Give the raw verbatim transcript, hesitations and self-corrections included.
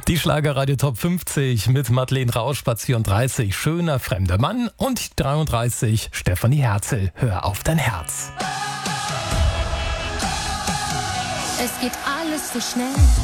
Die Schlagerradio Top fünfzig mit Madeleine Rausch, Platz vierunddreißig, Schöner fremder Mann, und dreiunddreißig, Stefanie Herzl, Hör auf dein Herz. Es geht alles so schnell.